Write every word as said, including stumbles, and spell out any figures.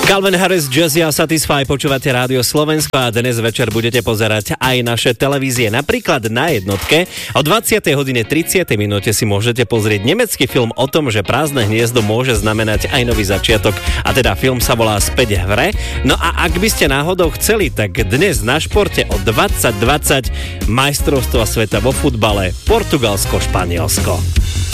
Calvin Harris, Jazzy a Satisfy, počúvate Rádio Slovensko a dnes večer budete pozerať aj naše televízie. Napríklad na jednotke o dvadsiatej hodine tridsiatej minúte si môžete pozrieť nemecký film o tom, že prázdne hniezdo môže znamenať aj nový začiatok. A teda film sa volá Späť v hre. No a ak by ste náhodou chceli, tak dnes na športe o dvadsať dvadsať majstrovstvo sveta vo futbale Portugalsko-Španielsko.